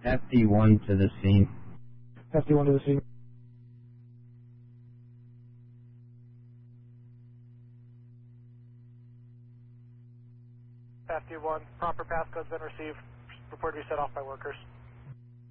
FD1 to the scene. FD1 to the scene. FD1, proper passcode's been received. Report to be set off by workers.